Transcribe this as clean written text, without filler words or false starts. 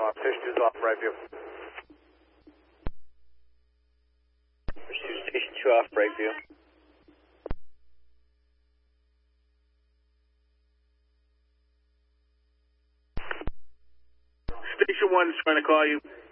off. Station 2's off, right view. Station 2 off, right view. Station 1's trying to call you.